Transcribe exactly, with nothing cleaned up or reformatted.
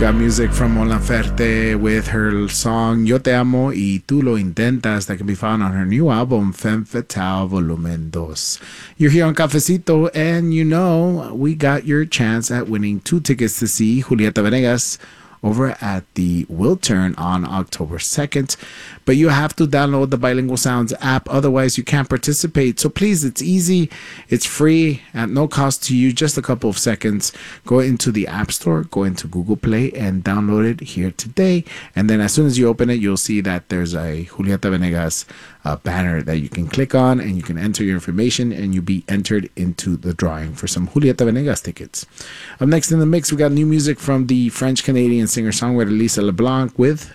Got music from Mon Laferte with her song Yo Te Amo y Tú Lo Intentas that can be found on her new album Femme Fatale Volumen dos. You're here on Cafecito, and you know we got your chance at winning two tickets to see Julieta Venegas over at the Wiltern on October second. But you have to download the Bilingual Sounds app, otherwise you can't participate. So please, it's easy, it's free, at no cost to you, just a couple of seconds. Go into the App Store, go into Google Play, and download it here today. And then as soon as you open it, you'll see that there's a Julieta Venegas uh, banner that you can click on, and you can enter your information, and you'll be entered into the drawing for some Julieta Venegas tickets. Up next in the mix, we got new music from the French-Canadian singer-songwriter Lisa LeBlanc with